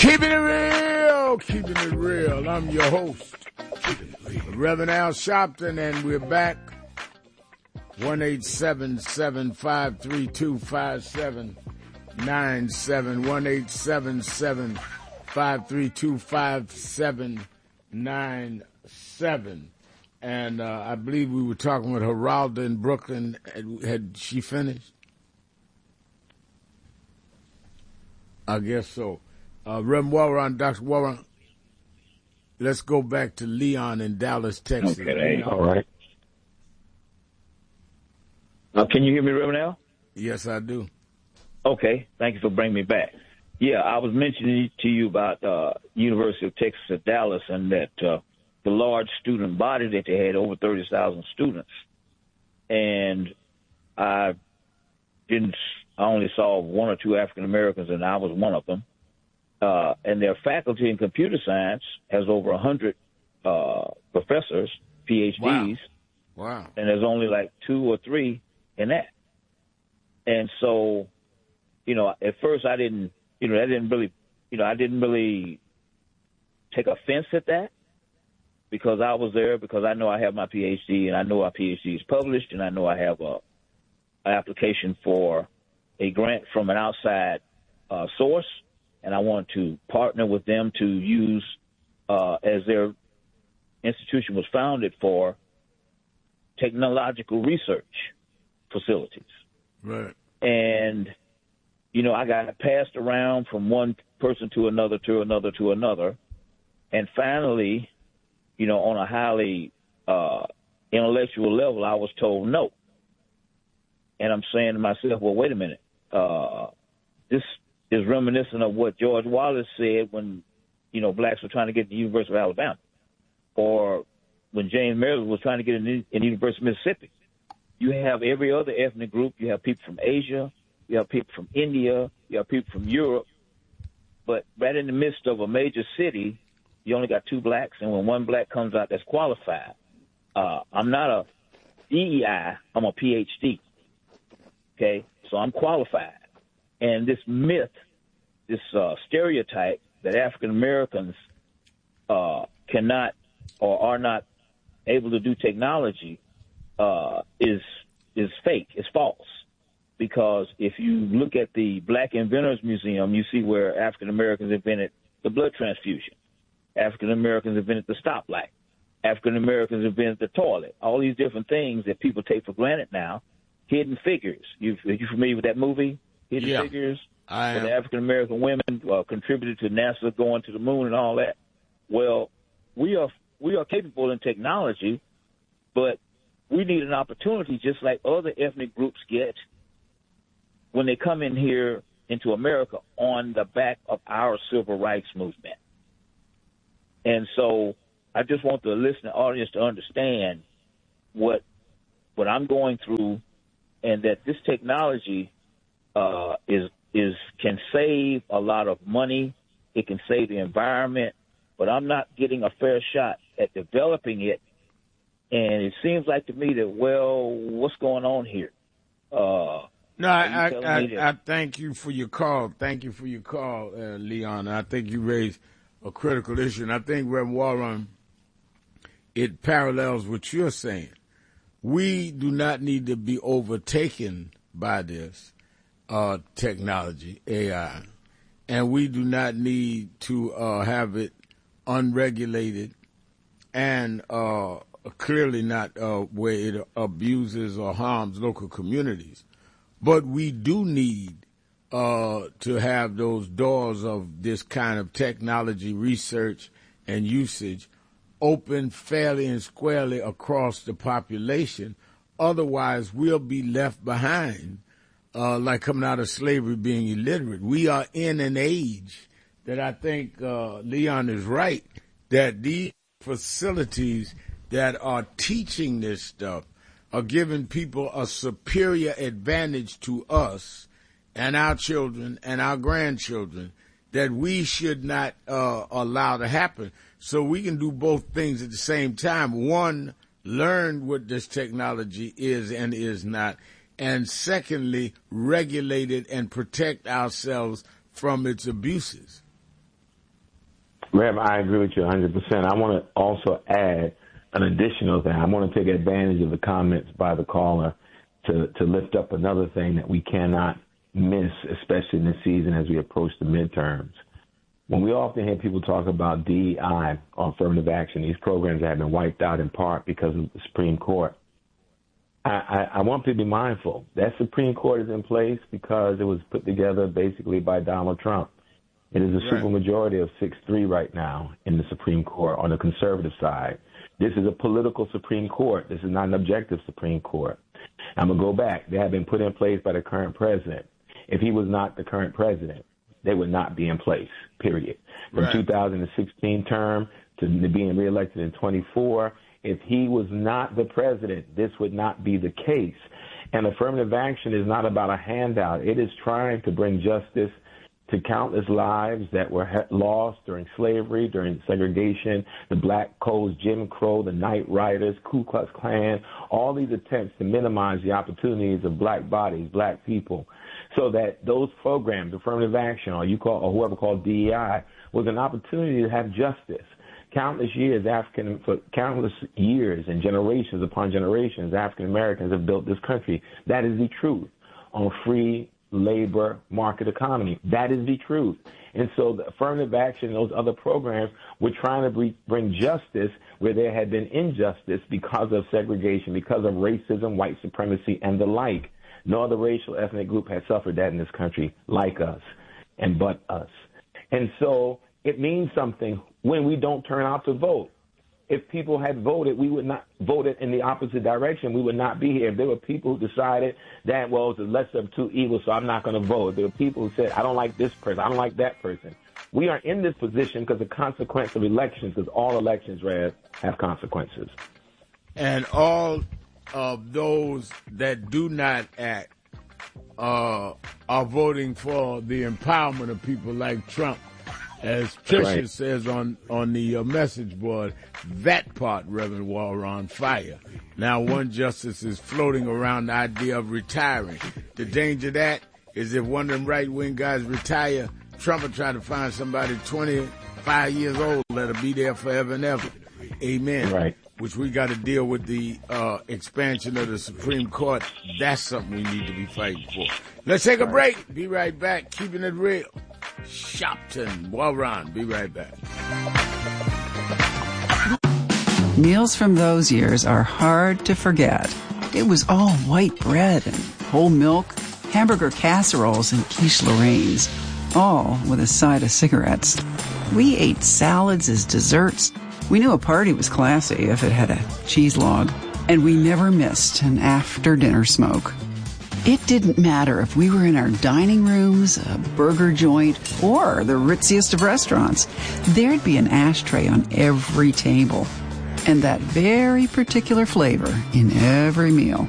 Keeping it real, keeping it real. I'm your host, Reverend Al Sharpton, and we're back. 1-877-532-5797. 1-877-532-5797. And I believe we were talking with Geralda in Brooklyn. Had she finished? I guess so. Reverend Warren, Dr. Warren, let's go back to Leon in Dallas, Texas. Okay, all right. Can you hear me, Reverend Al? Yes, I do. Okay, thank you for bringing me back. Yeah, I was mentioning to you about University of Texas at Dallas and that the large student body that they had, over 30,000 students. And I only saw one or two African Americans, and I was one of them. And their faculty in computer science has over 100 professors, PhDs. Wow. And there's only like 2 or 3 in that. And so, at first I didn't really take offense at that, because I was there, because I know I have my PhD, and I know our PhD is published, and I know I have an application for a grant from an outside source, and I want to partner with them to use, as their institution was founded for, technological research facilities. Right. And, I got passed around from one person to another, and finally, on a highly intellectual level, I was told no. And I'm saying to myself, well, wait a minute. This is reminiscent of what George Wallace said when, blacks were trying to get to the University of Alabama, or when James Maryland was trying to get in the University of Mississippi. You have every other ethnic group. You have people from Asia. You have people from India. You have people from Europe. But right in the midst of a major city, you only got 2 blacks, and when one black comes out that's qualified, I'm not a DEI, I'm a PhD. Okay, so I'm qualified. And this myth, this stereotype that African Americans cannot or are not able to do technology is fake. It's false. Because if you look at the Black Inventors Museum, you see where African Americans invented the blood transfusion. African Americans invented the stoplight. African Americans invented the toilet. All these different things that people take for granted now. Hidden Figures. Are you familiar with that movie? Hidden Figures. I am. Where the African American women contributed to NASA going to the moon and all that. Well, we are capable in technology, but we need an opportunity just like other ethnic groups get when they come in here into America on the back of our civil rights movement. And so I just want the listening audience to understand what I'm going through, and that this technology can save a lot of money. It can save the environment, but I'm not getting a fair shot at developing it. And it seems like to me that, well, what's going on here? No, I thank you for your call. Thank you for your call, Leon. I think you raised a critical issue, and I think, Reverend Warren, it parallels what you're saying. We do not need to be overtaken by this technology, AI, and we do not need to have it unregulated and clearly not where it abuses or harms local communities. But we do need to have those doors of this kind of technology research and usage open fairly and squarely across the population. Otherwise, we'll be left behind, like coming out of slavery, being illiterate. We are in an age that I think Leon is right, that these facilities that are teaching this stuff are giving people a superior advantage to us and our children and our grandchildren that we should not allow to happen. So we can do both things at the same time. One, learn what this technology is and is not. And secondly, regulate it and protect ourselves from its abuses. Rev, I agree with you 100%. I want to also add an additional thing. I want to take advantage of the comments by the caller to lift up another thing that we cannot miss, especially in this season as we approach the midterms. When we often hear people talk about DEI or affirmative action, these programs have been wiped out in part because of the Supreme Court. I want people to be mindful. That Supreme Court is in place because it was put together basically by Donald Trump. It is a supermajority of 6-3 right now in the Supreme Court on the conservative side. This is a political Supreme Court. This is not an objective Supreme Court. I'm going to go back. They have been put in place by the current president. If he was not the current president, they would not be in place, period. From 2016 term to being reelected in 24, if he was not the president, this would not be the case. And affirmative action is not about a handout. It is trying to bring justice to countless lives that were lost during slavery, during segregation, the Black Codes, Jim Crow, the Night Riders, Ku Klux Klan, all these attempts to minimize the opportunities of black bodies, black people, so that those programs, affirmative action, or whoever called DEI, was an opportunity to have justice. Countless years and generations upon generations, African Americans have built this country. That is the truth on free labor market economy. That is the truth. And so the affirmative action and those other programs were trying to bring justice where there had been injustice because of segregation, because of racism, white supremacy, and the like. No other racial ethnic group has suffered that in this country like us and but us. And so it means something when we don't turn out to vote. If people had voted, we would not voted in the opposite direction. We would not be here. If there were people who decided that, well, it's the lesser of two evils, so I'm not going to vote. If there were people who said, I don't like this person, I don't like that person. We are in this position because the consequence of elections, because all elections, Rev, have consequences. And all of those that do not act are voting for the empowerment of people like Trump. As Tricia says on the message board, that part, Reverend Walron, fire. Now one justice is floating around the idea of retiring. The danger of that is if one of them right-wing guys retire, Trump will try to find somebody 25 years old that'll be there forever and ever. Amen. Right. Which we got to deal with the expansion of the Supreme Court. That's something we need to be fighting for. Let's take a break. Be right back. Keeping it real. Shopton, Walron, be right back. Meals from those years are hard to forget. It was all white bread and whole milk, hamburger casseroles and quiche Lorraines, all with a side of cigarettes. We ate salads as desserts. We knew a party was classy if it had a cheese log, and we never missed an after-dinner smoke. It didn't matter if we were in our dining rooms, a burger joint, or the ritziest of restaurants. There'd be an ashtray on every table, and that very particular flavor in every meal.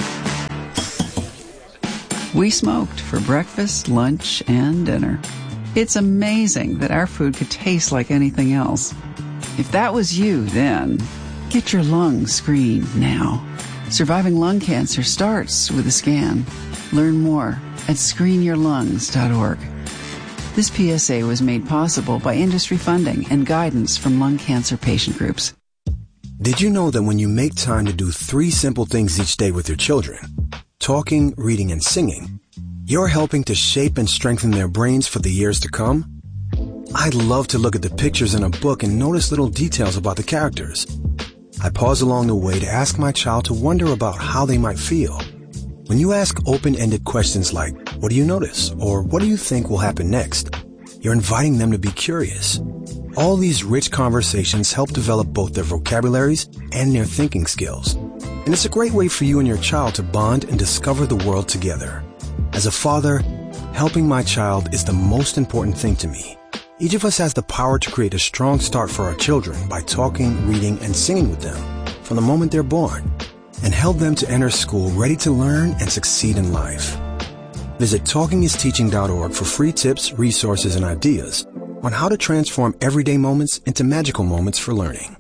We smoked for breakfast, lunch, and dinner. It's amazing that our food could taste like anything else. If that was you then, get your lungs screened now. Surviving lung cancer starts with a scan. Learn more at screenyourlungs.org. This PSA was made possible by industry funding and guidance from lung cancer patient groups. Did you know that when you make time to do 3 simple things each day with your children, talking, reading, and singing, you're helping to shape and strengthen their brains for the years to come? I love to look at the pictures in a book and notice little details about the characters. I pause along the way to ask my child to wonder about how they might feel. When you ask open-ended questions like, what do you notice? Or what do you think will happen next? You're inviting them to be curious. All these rich conversations help develop both their vocabularies and their thinking skills. And it's a great way for you and your child to bond and discover the world together. As a father, helping my child is the most important thing to me. Each of us has the power to create a strong start for our children by talking, reading, and singing with them from the moment they're born, and help them to enter school ready to learn and succeed in life. Visit TalkingIsTeaching.org for free tips, resources, and ideas on how to transform everyday moments into magical moments for learning.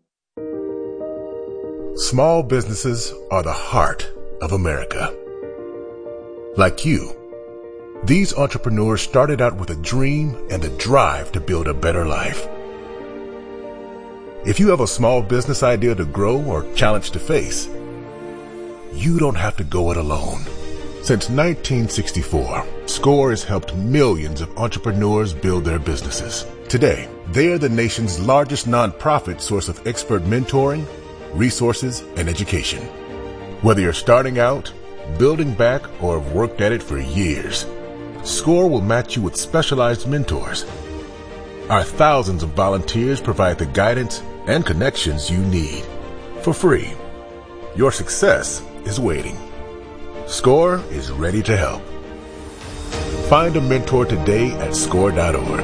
Small businesses are the heart of America. Like you, these entrepreneurs started out with a dream and the drive to build a better life. If you have a small business idea to grow or challenge to face, you don't have to go it alone. Since 1964, SCORE has helped millions of entrepreneurs build their businesses. Today, they are the nation's largest nonprofit source of expert mentoring, resources, and education. Whether you're starting out, building back, or have worked at it for years, SCORE will match you with specialized mentors. Our thousands of volunteers provide the guidance and connections you need for free. Your success is waiting. SCORE is ready to help. Find a mentor today at SCORE.org.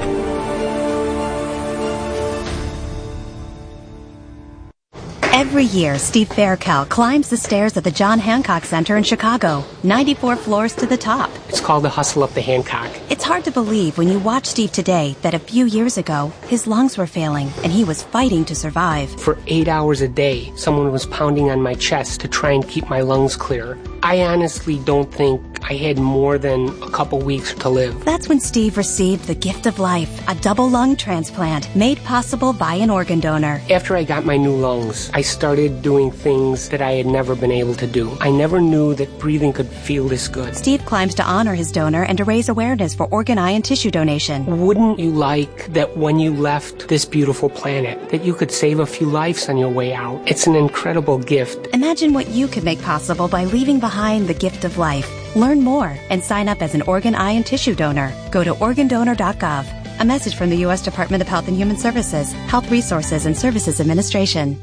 Every year, Steve Faircal climbs the stairs at the John Hancock Center in Chicago, 94 floors to the top. It's called the Hustle Up the Hancock. It's hard to believe when you watch Steve today that a few years ago, his lungs were failing and he was fighting to survive. For 8 hours a day, someone was pounding on my chest to try and keep my lungs clear. I honestly don't think I had more than a couple weeks to live. That's when Steve received the gift of life, a double lung transplant made possible by an organ donor. After I got my new lungs, I started doing things that I had never been able to do. I never knew that breathing could feel this good. Steve climbs to honor his donor and to raise awareness for organ, eye, and tissue donation. Wouldn't you like that when you left this beautiful planet, that you could save a few lives on your way out? It's an incredible gift. Imagine what you could make possible by leaving behind the gift of life. Learn more and sign up as an organ, eye, and tissue donor. Go to organdonor.gov. A message from the U.S. Department of Health and Human Services, Health Resources and Services Administration.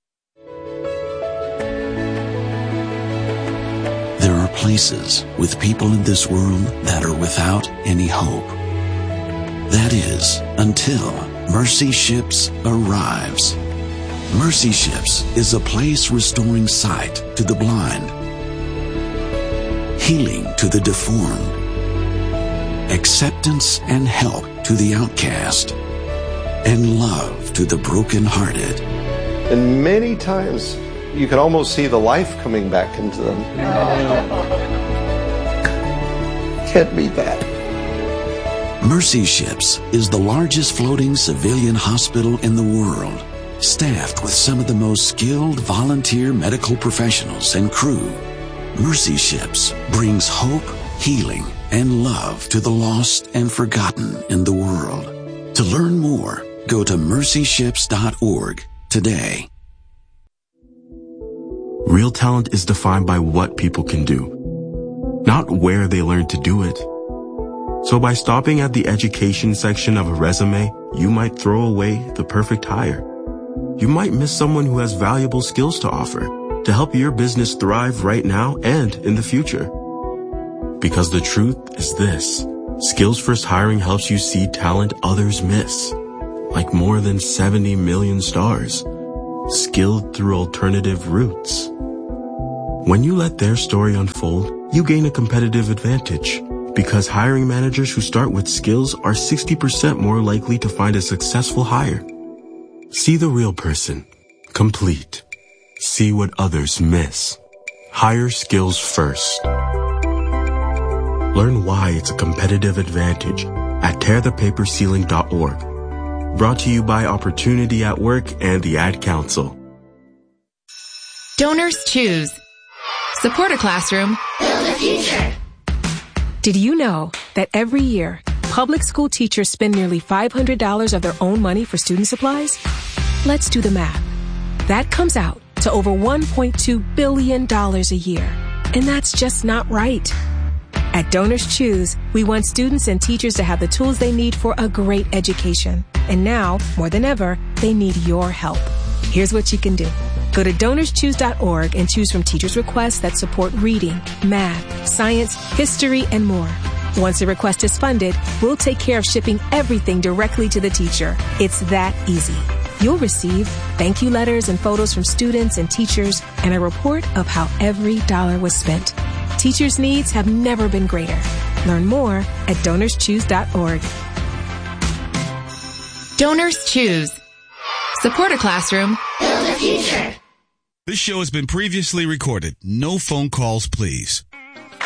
There are places with people in this world that are without any hope. That is, until Mercy Ships arrives. Mercy Ships is a place restoring sight to the blind, healing to the deformed, acceptance and help to the outcast, and love to the brokenhearted. And many times you can almost see the life coming back into them. Can't beat that. Mercy Ships is the largest floating civilian hospital in the world, staffed with some of the most skilled volunteer medical professionals and crew. Mercy Ships brings hope, healing, and love to the lost and forgotten in the world. To learn more, go to mercyships.org today. Real talent is defined by what people can do, not where they learn to do it. So by stopping at the education section of a resume, you might throw away the perfect hire. You might miss someone who has valuable skills to offer to help your business thrive right now and in the future. Because the truth is this: Skills First Hiring helps you see talent others miss, like more than 70 million stars, skilled through alternative routes. When you let their story unfold, you gain a competitive advantage, because hiring managers who start with skills are 60% more likely to find a successful hire. See the real person, complete. See what others miss. Hire skills first. Learn why it's a competitive advantage at tearthepaperceiling.org. Brought to you by Opportunity at Work and the Ad Council. Donors Choose. Support a classroom. Build a future. Did you know that every year, public school teachers spend nearly $500 of their own money for student supplies? Let's do the math. That comes out to over $1.2 billion a year. And that's just not right. At Donors Choose, we want students and teachers to have the tools they need for a great education. And now, more than ever, they need your help. Here's what you can do. Go to DonorsChoose.org and choose from teachers' requests that support reading, math, science, history, and more. Once a request is funded, we'll take care of shipping everything directly to the teacher. It's that easy. You'll receive thank you letters and photos from students and teachers and a report of how every dollar was spent. Teachers' needs have never been greater. Learn more at DonorsChoose.org. Donors Choose. Support a classroom. Build a future. This show has been previously recorded. No phone calls, please.